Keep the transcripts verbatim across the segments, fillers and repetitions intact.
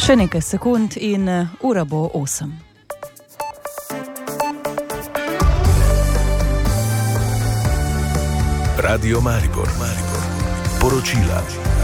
Še nekaj sekund in ura bo osem. Radio Maribor, Maribor. Poročila.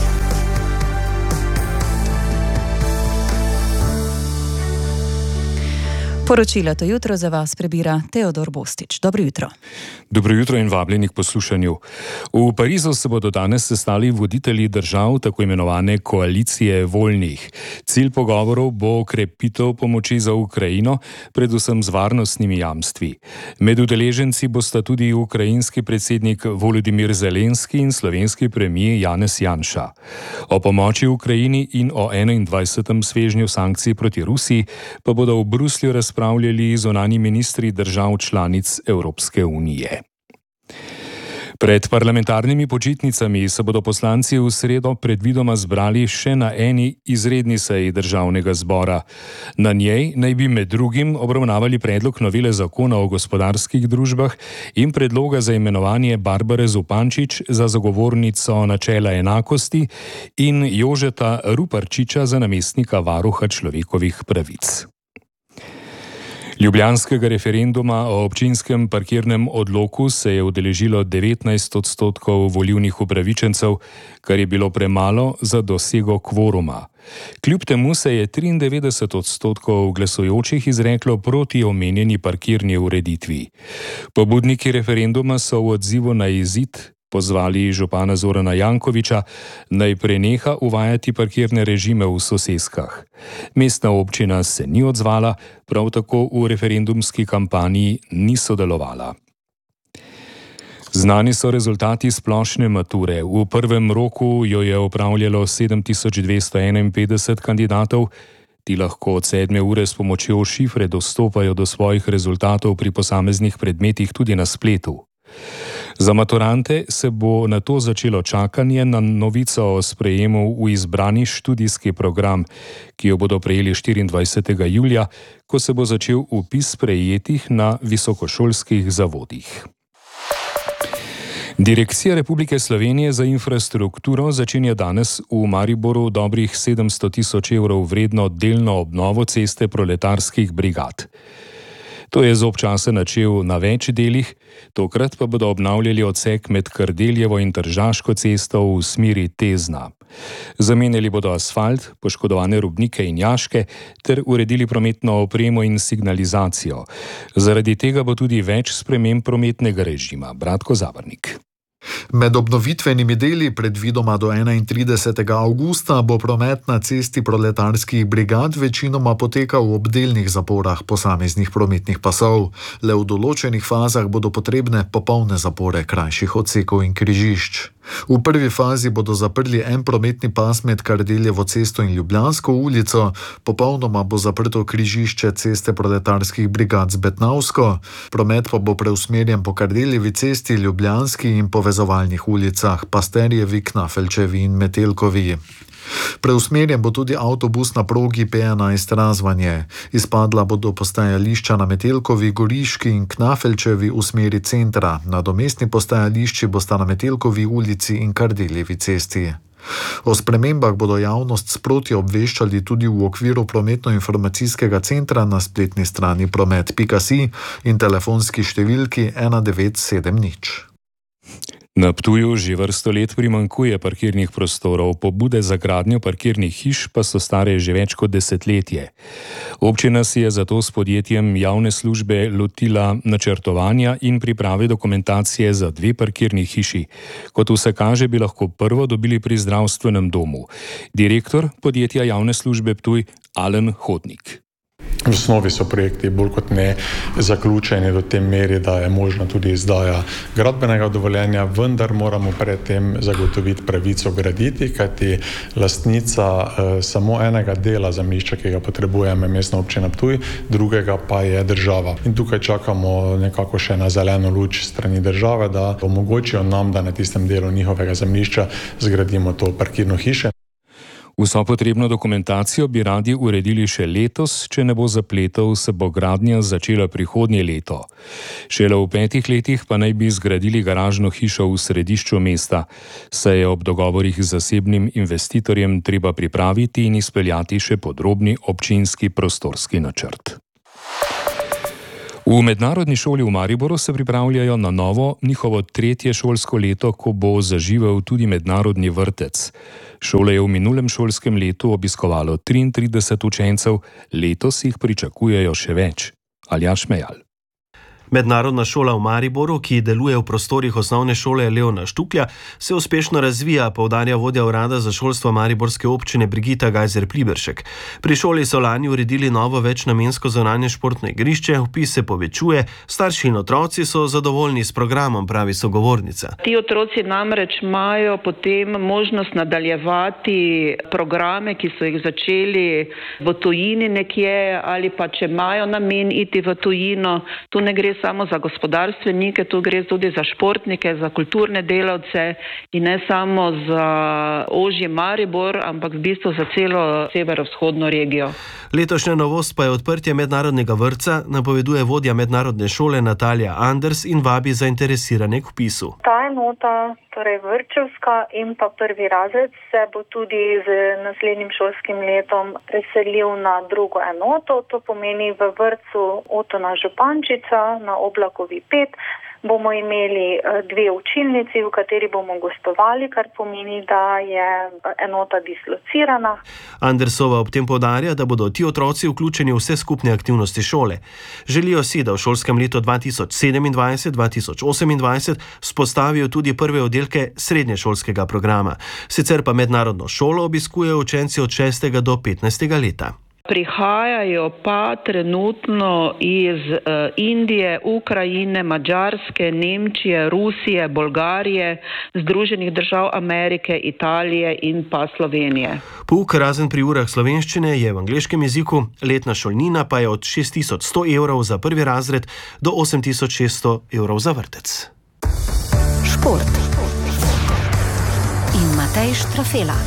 Poročila to jutro za vas prebira Teodor Bostič. Dobro jutro. Dobro jutro in vabljeni k poslušanju. V Parizu se bodo danes sestali voditelji držav tako imenovane koalicije voljnih. Cilj pogovorov bo krepitev pomoči za Ukrajino, predvsem z varnostnimi jamstvi. Med udeleženci bosta tudi ukrajinski predsednik Volodimir Zelenski in slovenski premier Janez Janša. O pomoči Ukrajini in o enaindvajsetem svežnju sankcij proti Rusiji pa bodo v Bruslju razpravljali spravljali zunanji ministri držav članic Evropske unije. Pred parlamentarnimi počitnicami se bodo poslanci v sredo predvidoma zbrali še na eni izredni seji državnega zbora. Na njej naj bi med drugim obravnavali predlog novele zakona o gospodarskih družbah in predloga za imenovanje Barbare Zupančič za zagovornico načela enakosti in Jožeta Ruparčiča za namestnika varuha človekovih pravic. Ljubljanskega referenduma o občinskem parkirnem odloku se je udeležilo devetnajst odstotkov volilnih upravičencev, kar je bilo premalo za dosego kvoruma. Kljub temu se je triindevetdeset odstotkov glasujočih izreklo proti omenjeni parkirni ureditvi. Pobudniki referenduma so v odzivu na izid pozvali župana Zorana Jankovića, naj preneha uvajati parkirne režime v soseskah. Mestna občina se ni odzvala, prav tako v referendumski kampanji ni sodelovala. Znani so rezultati splošne mature. V prvem roku jo je opravljalo sedem tisoč dvesto enainpetdeset kandidatov. Ti lahko od sedme ure s pomočjo šifre dostopajo do svojih rezultatov pri posameznih predmetih tudi na spletu. Za maturante se bo nato začelo čakanje na novico o sprejemu v izbrani študijski program, ki jo bodo prejeli štiriindvajsetega julija, ko se bo začel vpis sprejetih na visokošolskih zavodih. Direkcija Republike Slovenije za infrastrukturo začenja danes v Mariboru dobrih sedemsto tisoč evrov vredno delno obnovo ceste proletarskih brigad. To je zob časa načel na več delih, tokrat pa bodo obnavljali odsek med Kardeljevo in Tržaško cesto v smeri Tezna. Zamenjali bodo asfalt, poškodovane robnike in jaške ter uredili prometno opremo in signalizacijo. Zaradi tega bo tudi več sprememb prometnega režima. Bratko Zavrnik. Med obnovitvenimi deli predvidoma do enaintridesetega avgusta bo promet na cesti proletarskih brigad večinoma potekal v obdelnih zaporah posameznih prometnih pasov. Le v določenih fazah bodo potrebne popolne zapore krajših odsekov in križišč. V prvi fazi bodo zaprli en prometni pas med Kardeljevo cesto in Ljubljansko ulico, popolnoma bo zaprto križišče ceste proletarskih brigad z Betnavsko, promet pa bo preusmerjen po Kardeljevi cesti, Ljubljanski in povezovalnih ulicah Pasterjevi, Knafelčevi in Metelkovi. Preusmerjen bo tudi avtobus na progi P enajst Razvanje. Izpadla bodo postajališča na Metelkovi, Goriški in Knafelčevi v smeri centra. Nadomestni postajališči bosta na Metelkovi ulici in Kardeljevi cesti. O spremembah bodo javnost sproti obveščali tudi v okviru prometno-informacijskega centra na spletni strani promet pika si in telefonski številki ena devet sedem nič. Na Ptuju že vrsto let primanjkuje parkirnih prostorov, pobude za gradnjo parkirnih hiš pa so stare že več kot desetletje. Občina si je zato s podjetjem javne službe lotila načrtovanja in priprave dokumentacije za dve parkirni hiši. Kot vse kaže, bi lahko prvo dobili pri zdravstvenem domu. Direktor podjetja javne službe Ptuj Alen Hodnik. V osnovi so projekti bolj kot ne zaključeni do te meri, da je možno tudi izdaja gradbenega dovoljenja, vendar moramo predtem zagotoviti pravico graditi, kajti lastnica eh, samo enega dela zemljišča, ki ga potrebujeme, mestna občina Ptuj, drugega pa je država. In tukaj čakamo nekako še na zeleno luč strani države, da omogočijo nam, da na tistem delu njihovega zemljišča zgradimo to parkirno hišo. Vso potrebno dokumentacijo bi radi uredili še letos, če ne bo zapletov, se bo gradnja začela prihodnje leto. Šele v petih letih pa naj bi zgradili garažno hišo v središču mesta, saj je ob dogovorih z zasebnim investitorjem treba pripraviti in izpeljati še podrobni občinski prostorski načrt. V mednarodni šoli v Mariboru se pripravljajo na novo, njihovo tretje šolsko leto, ko bo zaživel tudi mednarodni vrtec. Šole je v minulem šolskem letu obiskovalo triintrideset učencev, letos jih pričakujejo še več. Aljaž Mejal. Mednarodna šola v Mariboru, ki deluje v prostorih osnovne šole Leona Štuklja, se uspešno razvija, poudarja vodja urada za šolstvo mariborske občine Brigita Gajzer-Pliberšek. Pri šoli so lani uredili novo večnamensko zunanje športno igrišče, vpis se povečuje, starši in otroci so zadovoljni s programom, pravi sogovornica. Ti otroci namreč imajo potem možnost nadaljevati programe, ki so jih začeli v tujini nekje, ali pa če imajo namen iti v tujino. Tu ne gre samo za gospodarstvenike, tu gre tudi za športnike, za kulturne delavce in ne samo za ožji Maribor, ampak v bistvu za celo severovzhodno regijo. Letošnja novost pa je odprtje mednarodnega vrtca, napoveduje vodja mednarodne šole Natalija Anders in vabi zainteresirane k vpisu. Ta enota, torej vrtčevska in pa prvi razred, se bo tudi z naslednjim šolskim letom preselil na drugo enoto. To pomeni v vrtcu Otona Župančiča na Oblakovi pet. Bomo imeli dve učilnici, v kateri bomo gostovali, kar pomeni, da je enota dislocirana. Andersova ob tem poudarja, da bodo ti otroci vključeni v vse skupne aktivnosti šole. Želijo si, da v šolskem letu dva tisoč sedemindvajset dva tisoč osemindvajset vzpostavijo tudi prve oddelke srednješolskega programa. Sicer pa mednarodno šolo obiskujejo učenci od šestega do petnajstega leta. Prihajajo pa trenutno iz uh, Indije, Ukrajine, Madžarske, Nemčije, Rusije, Bolgarije, Združenih držav Amerike, Italije in pa Slovenije. Pouk razen pri urah slovenščine je v angleškem jeziku, letna šolnina pa je od šest tisoč sto evrov za prvi razred do osem tisoč šeststo evrov za vrtec. Šport in Matej Štrafela.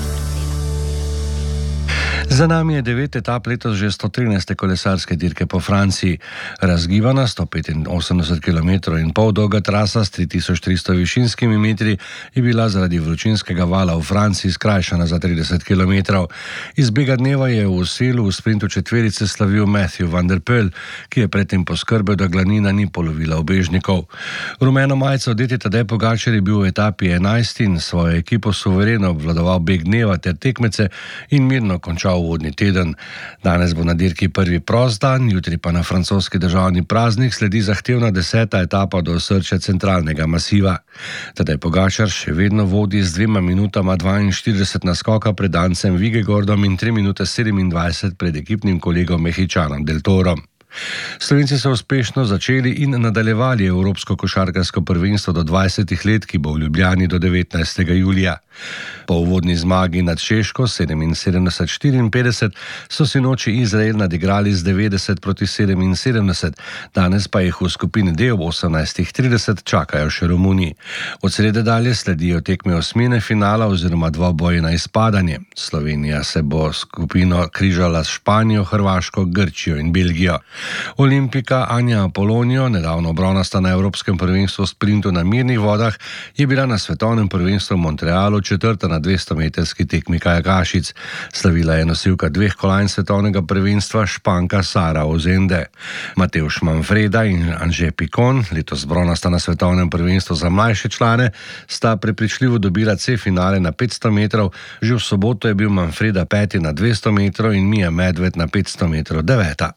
Za nami je devet etap letos že sto trinajste kolesarske dirke po Franciji. Razgibana sto petinosemdeset kilometrov in pol dolga trasa s tri tisoč tristo višinskimi metri je bila zaradi vročinskega vala v Franciji skrajšana za trideset kilometrov. Iz bega dneva je v selu v sprintu četverice slavil Matthew van der Poel, ki je predtem poskrbel, da glavnina ni polovila ubežnikov. Rumeno majico odeti Tadej Pogačar je bil v etapi enajsti in svojo ekipo suvereno obvladoval beg dneva ter tekmece in mirno končal uvodni teden. Danes bo na dirki prvi prost dan, jutri pa na francoski državni praznik sledi zahtevna deseta etapa do osrčja centralnega masiva. Tadej Pogačar še vedno vodi z dvema minutama dvainštirideset naskoka pred Dancem Vigegordom in tri minute sedemindvajset pred ekipnim kolegom Mehičanom Del Torom. Slovenci so uspešno začeli in nadaljevali evropsko košarkarsko prvenstvo do dvajsetih let, ki bo v Ljubljani do devetnajstega julija. Po uvodni zmagi nad Češko sedeminsedemdeset štiriinpetdeset so sinoči Izrael nadigrali z devetdeset proti sedeminsedemdeset, danes pa jih v skupini D ob osemnajstih trideset čakajo še Romuni. Od srede dalje sledijo tekme osmine finala oziroma dvoboji na izpadanje. Slovenija se bo skupino križala s Španijo, Hrvaško, Grčijo in Belgijo. Olimpika Anja Apolonijo, nedavno bronasta na Evropskem prvenstvu v sprintu na mirnih vodah, je bila na svetovnem prvenstvu v Montrealu četrta na dvestometrski tekmi kajakašic. Slavila je nosilka dveh kolajn svetovnega prvenstva Španka Sara Ozende. Matevž Manfreda in Anže Pikon, letos bronasta na svetovnem prvenstvu za mlajše člane, sta prepričljivo dobila C finale na petsto metrov, že v soboto je bil Manfreda peti na dvesto metrov in Mija Medved na petsto metrov deveta.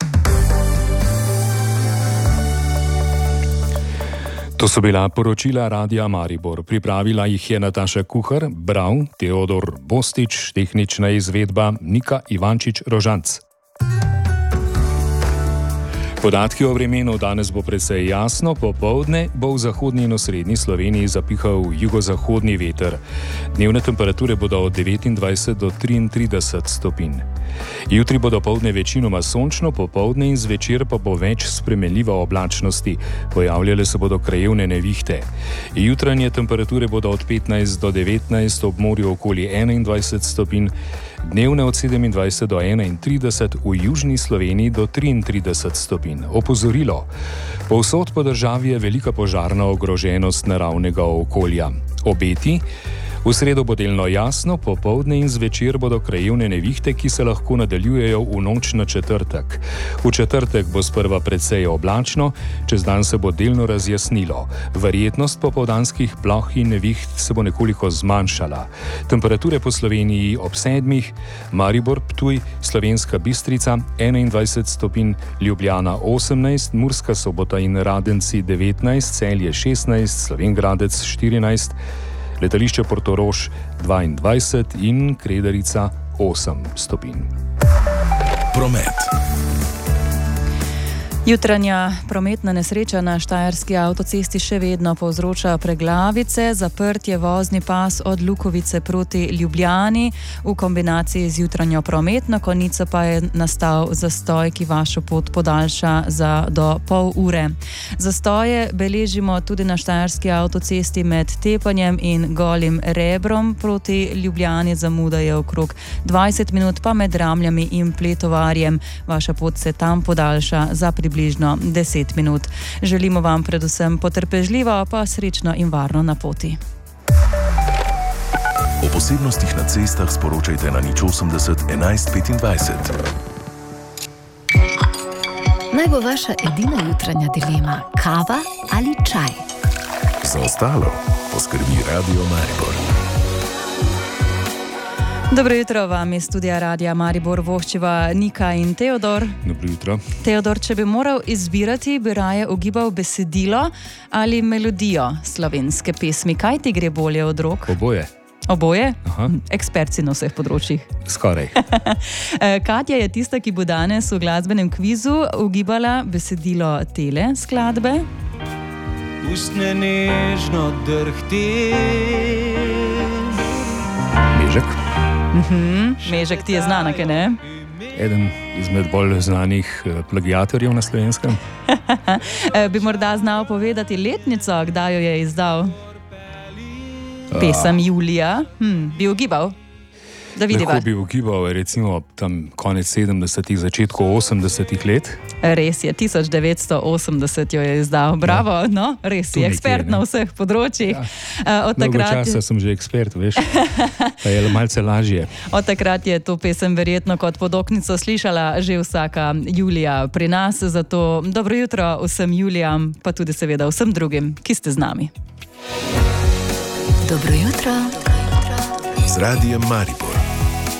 To so bila poročila Radia Maribor. Pripravila jih je Nataša Kuhar, bral Teodor Bostič, tehnična izvedba Nika Ivančič-Rožanc. Podatki o vremenu: danes bo precej jasno, popoldne bo v zahodni in osrednji Sloveniji zapihal jugozahodni veter. Dnevne temperature bodo od devetindvajset do triintrideset stopinj. Jutri bo dopoldne večinoma sončno, popoldne in zvečer pa bo več spremenljiva oblačnosti, pojavljale se bodo krajevne nevihte. Jutranje temperature bodo od petnajst do devetnajst, ob morju okoli enaindvajset stopinj, dnevne od sedemindvajset do enaintrideset, v južni Sloveniji do triintrideset stopinj. Opozorilo: povsod po državi je velika požarna ogroženost naravnega okolja. Obeti: v sredo bo delno jasno, popoldne in zvečer bodo krajevne nevihte, ki se lahko nadaljujejo v noč na četrtek. V četrtek bo sprva precej oblačno, čez dan se bo delno razjasnilo. Verjetnost popoldanskih ploh in neviht se bo nekoliko zmanjšala. Temperature po Sloveniji ob sedmih: Maribor, Ptuj, Slovenska Bistrica enaindvajset stopinj, Ljubljana osemnajst, Murska Sobota in Radenci devetnajst, Celje šestnajst, Slovenj Gradec štirinajst, letališče Portorož dvaindvajset in Kredarica osem stopinj. Promet. Jutranja prometna nesreča na štajerski avtocesti še vedno povzroča preglavice. Zaprt je vozni pas od Lukovice proti Ljubljani v kombinaciji z jutranjo prometno konico, pa je nastal zastoj, ki vašo pot podaljša za do pol ure. Zastoje beležimo tudi na štajerski avtocesti med Tepanjem in Golim Rebrom proti Ljubljani, zamuda je okrog dvajset minut, pa med Ramljami in Pletovarjem vaša pot se tam podaljša za približno približno deset minut. Želimo vam predvsem potrpežljivo, pa srečno in varno na poti. O posebnostih na cestah sporočajte na nič osemdeset enajst petindvajset. Naj bo vaša edina jutranja dilema kava ali čaj. Za ostalo poskrbi Radio Maribor. Dobro jutro vam iz studia Radia Maribor voščiva Nika in Teodor. Dobro jutro. Teodor, če bi moral izbirati, bi raje ugibal besedilo ali melodijo slovenske pesmi. Kaj ti gre bolje od rok? Oboje. Oboje? Aha. Ekspertci na vseh področjih. Skoraj. Katja je tista, ki bo danes v glasbenem kvizu ugibala besedilo tele skladbe. Ustne nežno drhti. Mežek. Mhm, Mežek ti je znana, kaj ne? Eden izmed bolj znanih plagiatorjev na Slovenskem. Bi morda znal povedati letnico, kdaj jo je izdal? Pesem Julija. Hm, bi ugibal? Da vidi Lahko var. bi ugibal, recimo tam konec sedemdesetih, začetku osemdesetih let. Res je, tisoč devetsto osemdeset jo je izdal. Bravo, no, res si ekspert na vseh področjih. Ja. Od takrat časa sem že ekspert, veš, pa je malce lažje. Od takrat je to pesem verjetno kot podoknico slišala že vsaka Julija pri nas, zato dobro jutro vsem Julijam, pa tudi seveda vsem drugim, ki ste z nami. Dobro jutro. Z Radijem Maribor.